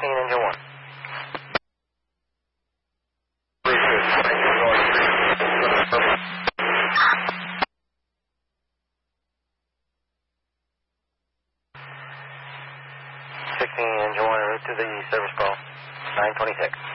engine 1. Engine 1 route to the service pole, 926.